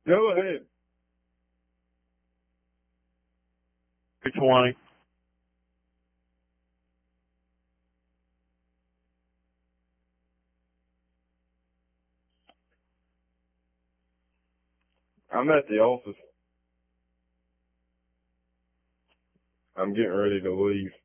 Go ahead. 320. I'm at the office. I'm getting ready to leave.